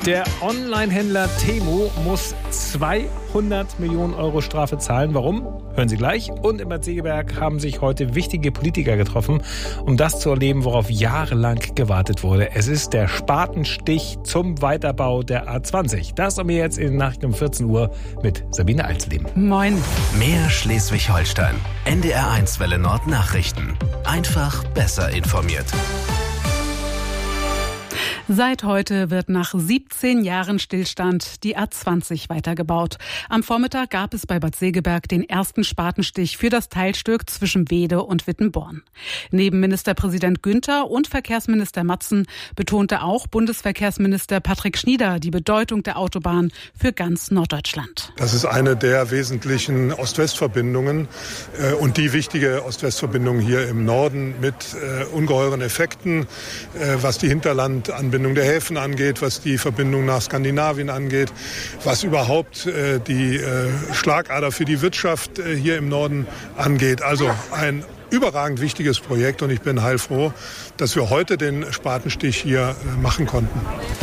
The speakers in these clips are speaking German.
Der Online-Händler Temu muss 200 Millionen Euro Strafe zahlen. Warum? Hören Sie gleich. Und in Bad Segeberg haben sich heute wichtige Politiker getroffen, um das zu erleben, worauf jahrelang gewartet wurde. Es ist der Spatenstich zum Weiterbau der A20. Das und mehr jetzt in den Nachrichten um 14 Uhr mit Sabine Alsleben. Moin. Mehr Schleswig-Holstein. NDR1 Welle Nord Nachrichten. Einfach besser informiert. Seit heute wird nach 17 Jahren Stillstand die A20 weitergebaut. Am Vormittag gab es bei Bad Segeberg den ersten Spatenstich für das Teilstück zwischen Weede und Wittenborn. Neben Ministerpräsident Günther und Verkehrsminister Matzen betonte auch Bundesverkehrsminister Patrick Schnieder die Bedeutung der Autobahn für ganz Norddeutschland. Das ist eine der wesentlichen Ost-West-Verbindungen und die wichtige Ost-West-Verbindung hier im Norden mit ungeheuren Effekten, was die Hinterlandanbindung der Häfen angeht, was die Verbindung nach Skandinavien angeht, was überhaupt die Schlagader für die Wirtschaft hier im Norden angeht. Also ein überragend wichtiges Projekt und ich bin heilfroh, dass wir heute den Spatenstich hier machen konnten.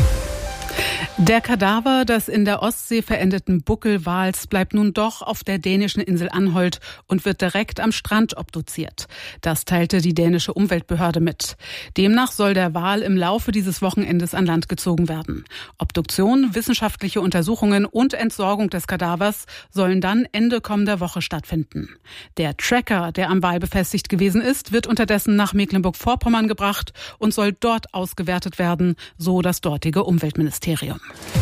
Der Kadaver des in der Ostsee verendeten Buckelwals bleibt nun doch auf der dänischen Insel Anholt und wird direkt am Strand obduziert. Das teilte die dänische Umweltbehörde mit. Demnach soll der Wal im Laufe dieses Wochenendes an Land gezogen werden. Obduktion, wissenschaftliche Untersuchungen und Entsorgung des Kadavers sollen dann Ende kommender Woche stattfinden. Der Tracker, der am Wal befestigt gewesen ist, wird unterdessen nach Mecklenburg-Vorpommern gebracht und soll dort ausgewertet werden, so das dortige Umweltministerium.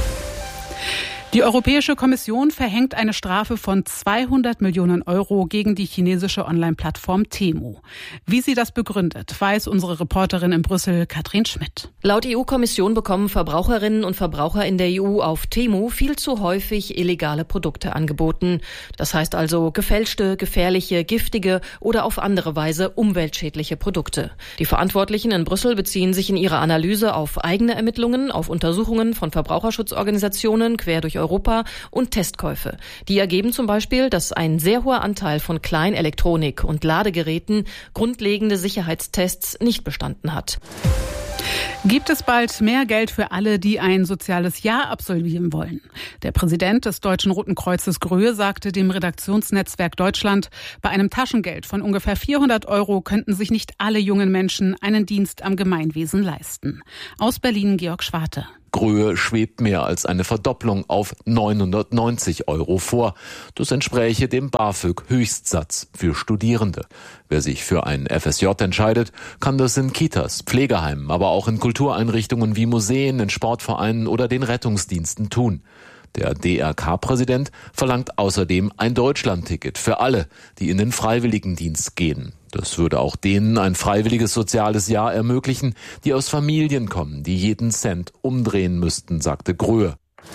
Die Europäische Kommission verhängt eine Strafe von 200 Millionen Euro gegen die chinesische Online-Plattform Temu. Wie sie das begründet, weiß unsere Reporterin in Brüssel, Katrin Schmidt. Laut EU-Kommission bekommen Verbraucherinnen und Verbraucher in der EU auf Temu viel zu häufig illegale Produkte angeboten. Das heißt also gefälschte, gefährliche, giftige oder auf andere Weise umweltschädliche Produkte. Die Verantwortlichen in Brüssel beziehen sich in ihrer Analyse auf eigene Ermittlungen, auf Untersuchungen von Verbraucherschutzorganisationen quer durch Europa und Testkäufe. Die ergeben zum Beispiel, dass ein sehr hoher Anteil von Kleinelektronik und Ladegeräten grundlegende Sicherheitstests nicht bestanden hat. Gibt es bald mehr Geld für alle, die ein soziales Jahr absolvieren wollen? Der Präsident des Deutschen Roten Kreuzes Gröhe sagte dem Redaktionsnetzwerk Deutschland, bei einem Taschengeld von ungefähr 400 Euro könnten sich nicht alle jungen Menschen einen Dienst am Gemeinwesen leisten. Aus Berlin Georg Schwarte. Gröhe schwebt mehr als eine Verdopplung auf 990 Euro vor. Das entspräche dem BAföG-Höchstsatz für Studierende. Wer sich für ein FSJ entscheidet, kann das in Kitas, Pflegeheimen, aber auch in Kultureinrichtungen wie Museen, in Sportvereinen oder den Rettungsdiensten tun. Der DRK-Präsident verlangt außerdem ein Deutschlandticket für alle, die in den Freiwilligendienst gehen. Das würde auch denen ein freiwilliges soziales Jahr ermöglichen, die aus Familien kommen, die jeden Cent umdrehen müssten, sagte Gröhe.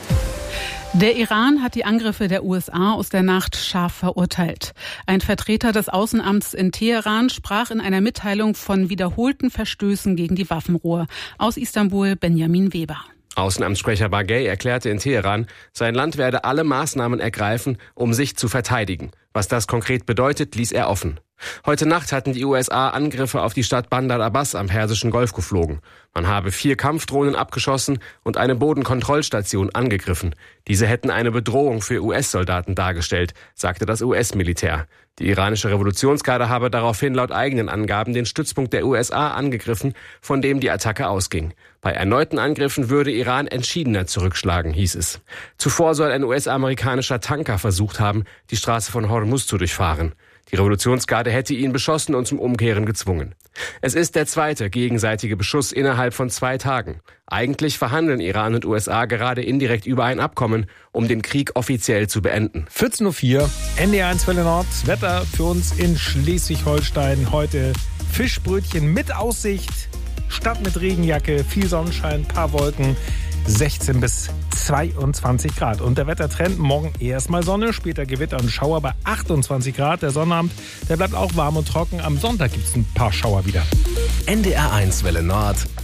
Der Iran hat die Angriffe der USA aus der Nacht scharf verurteilt. Ein Vertreter des Außenamts in Teheran sprach in einer Mitteilung von wiederholten Verstößen gegen die Waffenruhe. Aus Istanbul Benjamin Weber. Außenamtssprecher Baghei erklärte in Teheran, sein Land werde alle Maßnahmen ergreifen, um sich zu verteidigen. Was das konkret bedeutet, ließ er offen. Heute Nacht hatten die USA Angriffe auf die Stadt Bandar Abbas am Persischen Golf geflogen. Man habe 4 Kampfdrohnen abgeschossen und eine Bodenkontrollstation angegriffen. Diese hätten eine Bedrohung für US-Soldaten dargestellt, sagte das US-Militär. Die iranische Revolutionsgarde habe daraufhin laut eigenen Angaben den Stützpunkt der USA angegriffen, von dem die Attacke ausging. Bei erneuten Angriffen würde Iran entschiedener zurückschlagen, hieß es. Zuvor soll ein US-amerikanischer Tanker versucht haben, die Straße von Hormuz zu durchfahren. Die Revolutionsgarde hätte ihn beschossen und zum Umkehren gezwungen. Es ist der zweite gegenseitige Beschuss innerhalb von 2 Tagen. Eigentlich verhandeln Iran und USA gerade indirekt über ein Abkommen, um den Krieg offiziell zu beenden. 14.04 Uhr, NDR1 Welle Nord. Wetter für uns in Schleswig-Holstein. Heute Fischbrötchen mit Aussicht, Stadt mit Regenjacke, viel Sonnenschein, paar Wolken. 16 bis 22 Grad. Und der Wettertrend, morgen erstmal Sonne, später Gewitter und Schauer bei 28 Grad. Der Sonnabend, der bleibt auch warm und trocken. Am Sonntag gibt es ein paar Schauer wieder. NDR1 Welle Nord,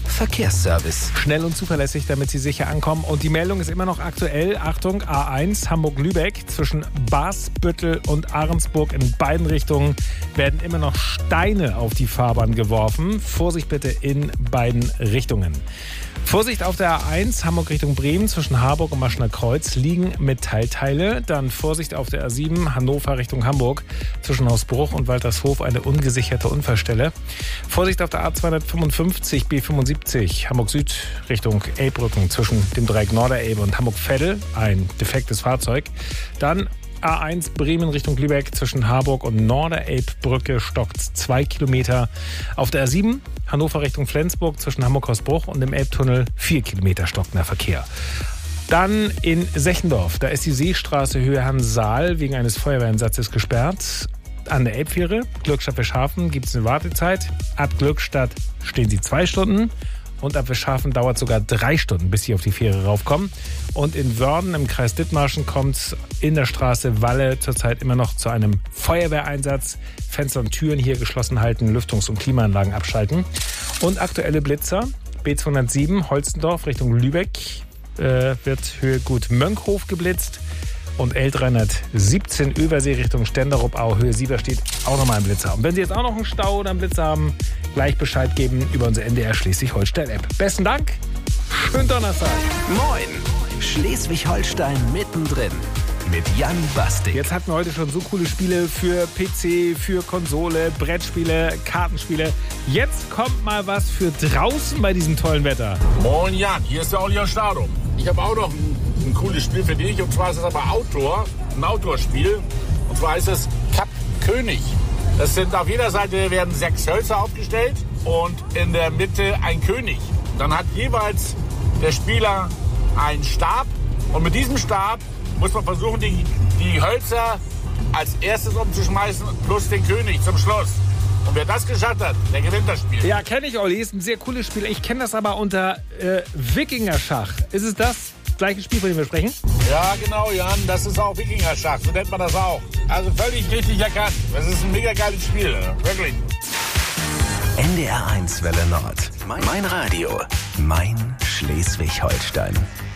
Verkehrsservice. Schnell und zuverlässig, damit Sie sicher ankommen. Und die Meldung ist immer noch aktuell. Achtung, A1 Hamburg-Lübeck zwischen Basbüttel und Ahrensburg in beiden Richtungen werden immer noch Steine auf die Fahrbahn geworfen. Vorsicht bitte in beiden Richtungen. Vorsicht auf der A1 Hamburg Richtung Bremen zwischen Harburg und Maschener Kreuz liegen Metallteile. Dann Vorsicht auf der A7 Hannover Richtung Hamburg zwischen Hausbruch und Waltershof eine ungesicherte Unfallstelle. Vorsicht auf der A255 B75 Hamburg Süd Richtung Elbbrücken zwischen dem Dreieck Norderelbe und Hamburg-Veddel ein defektes Fahrzeug. Dann A1 Bremen Richtung Lübeck zwischen Harburg und Norderelbbrücke stockt 2 Kilometer. Auf der A7 Hannover Richtung Flensburg zwischen Hamburg-Hausbruch und dem Elbtunnel 4 Kilometer stockender Verkehr. Dann in Sechendorf, da ist die Seestraße Höhe Hansaal wegen eines Feuerwehreinsatzes gesperrt. An der Elbfähre Glückstadt-Wischhafen gibt es eine Wartezeit. Ab Glückstadt stehen Sie 2 Stunden. Und ab Wischhafen dauert sogar 3 Stunden, bis Sie auf die Fähre raufkommen. Und in Wörden im Kreis Dithmarschen kommt es in der Straße Walle zurzeit immer noch zu einem Feuerwehreinsatz. Fenster und Türen hier geschlossen halten, Lüftungs- und Klimaanlagen abschalten. Und aktuelle Blitzer. B207 Holstendorf Richtung Lübeck wird Höhe Gut Mönkhof geblitzt. Und L317 Übersee Richtung Stenderup-Au, Höhe Sieverstedt, auch nochmal ein Blitzer. Und wenn Sie jetzt auch noch einen Stau oder einen Blitzer haben, gleich Bescheid geben über unsere NDR Schleswig-Holstein-App. Besten Dank, schönen Donnerstag. Moin, Schleswig-Holstein mittendrin mit Jan Bastik. Jetzt hatten wir heute schon so coole Spiele für PC, für Konsole, Brettspiele, Kartenspiele. Jetzt kommt mal was für draußen bei diesem tollen Wetter. Moin Jan, hier ist der Olli aus Stadum. Ich habe auch noch ein cooles Spiel für dich, und zwar ist es aber ein Outdoor-Spiel, und zwar ist es Kap König. Das sind auf jeder Seite werden 6 Hölzer aufgestellt und in der Mitte ein König. Dann hat jeweils der Spieler einen Stab, und mit diesem Stab muss man versuchen, die Hölzer als erstes umzuschmeißen plus den König zum Schluss. Und wer das geschafft hat, der gewinnt das Spiel. Ja, kenne ich, Olli. Ist ein sehr cooles Spiel. Ich kenne das aber unter Wikingerschach. Ist es das gleiche Spiel, von dem wir sprechen? Ja, genau, Jan. Das ist auch Wikingerschach. So nennt man das auch. Also völlig richtig erkannt. Das ist ein mega geiles Spiel. Wirklich. NDR 1 Welle Nord. Mein Radio. Mein Schleswig-Holstein.